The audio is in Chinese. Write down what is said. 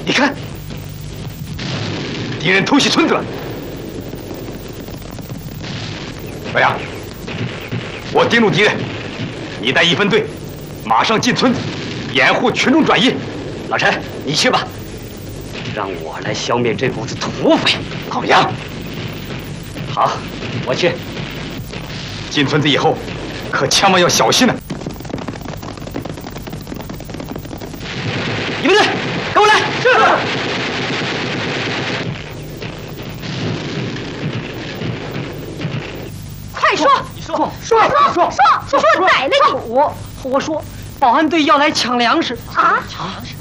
你看，敌人偷袭村子了。老杨，我盯住敌人，你带1分队，马上进村子，掩护群众转移。 老陈，你去吧，让我来消灭这股子土匪。 老杨， 好，我去。 进村子以后，可千万要小心呢。 你们队，跟我来。是。 快说！ 说哪个？ 我说，保安队要来抢粮食啊！抢粮食！